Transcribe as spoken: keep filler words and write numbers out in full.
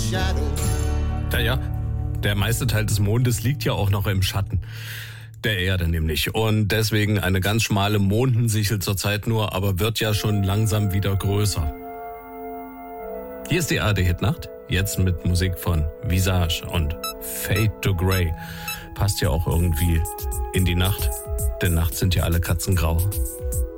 Naja, der meiste Teil des Mondes liegt ja auch noch im Schatten der Erde nämlich. Und deswegen eine ganz schmale Mondensichel zurzeit nur, aber wird ja schon langsam wieder größer. Hier ist die A R D-Hitnacht, jetzt mit Musik von Visage und Fade to Grey. Passt ja auch irgendwie in die Nacht, denn nachts sind ja alle Katzen grau.